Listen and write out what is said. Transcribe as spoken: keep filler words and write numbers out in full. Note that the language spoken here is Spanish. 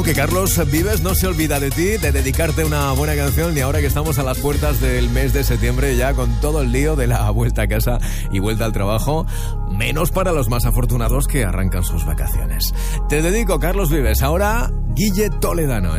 que Carlos Vives no se olvida de ti, de dedicarte una buena canción, ni ahora que estamos a las puertas del mes de septiembre ya con todo el lío de la vuelta a casa y vuelta al trabajo, menos para los más afortunados que arrancan sus vacaciones. Te dedico, Carlos Vives, ahora Guille Toledano.